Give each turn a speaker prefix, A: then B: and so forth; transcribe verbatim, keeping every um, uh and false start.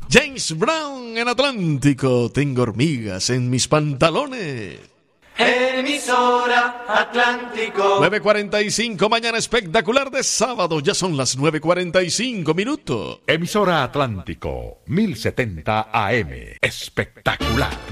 A: James Brown en Atlántico. Tengo hormigas en mis pantalones.
B: Emisora Atlántico.
A: nueve cuarenta y cinco, mañana espectacular de sábado. Ya son las nueve cuarenta y cinco minutos.
C: Emisora Atlántico, mil setenta A M. Espectacular.